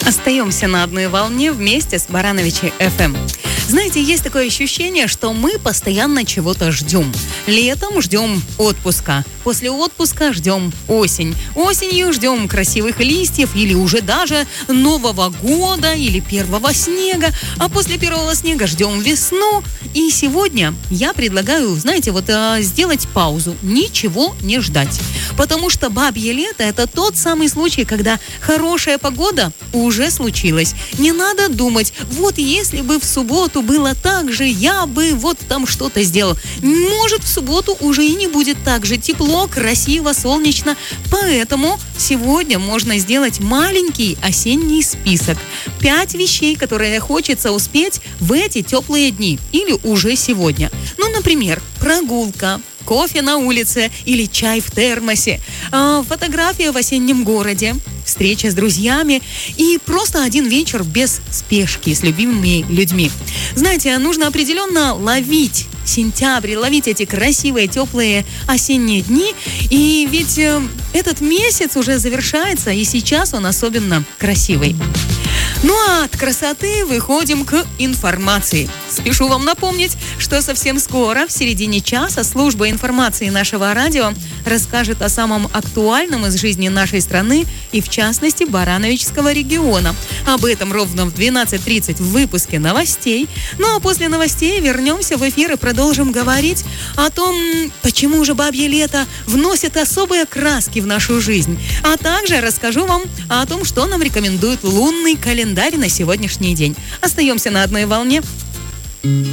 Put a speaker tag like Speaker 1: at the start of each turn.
Speaker 1: Остаемся на одной волне вместе с Барановичей ФМ. Знаете, есть такое ощущение, что мы постоянно чего-то ждем. Летом ждем отпуска. После отпуска ждем осень. Осенью ждем красивых листьев или уже даже Нового года или первого снега. А после первого снега ждем весну. И сегодня я предлагаю, знаете, сделать паузу. Ничего не ждать. Потому что бабье лето – это тот самый случай, когда хорошая погода уже случилась. Не надо думать, вот если бы в субботу было так же, я бы там что-то сделал. Может, в субботу уже и не будет так же тепло, красиво, солнечно. Поэтому сегодня можно сделать маленький осенний список. 5 вещей, которые хочется успеть в эти теплые дни или уже сегодня. Например, прогулка, кофе на улице или чай в термосе, фотография в осеннем городе, встреча с друзьями и просто один вечер без спешки с любимыми людьми. Знаете, нужно определенно ловить сентябрь, ловить эти красивые, теплые осенние дни. И ведь этот месяц уже завершается, и сейчас он особенно красивый. А от красоты выходим к информации. Спешу вам напомнить, что совсем скоро, в середине часа, служба информации нашего радио расскажет о самом актуальном из жизни нашей страны и, в частности, Барановичского региона. Об этом ровно в 12:30 в выпуске новостей. А после новостей вернемся в эфир и продолжим говорить о том, почему же бабье лето вносит особые краски в нашу жизнь. А также расскажу вам о том, что нам рекомендует лунный календарь на сегодняшний день. Остаемся на одной волне.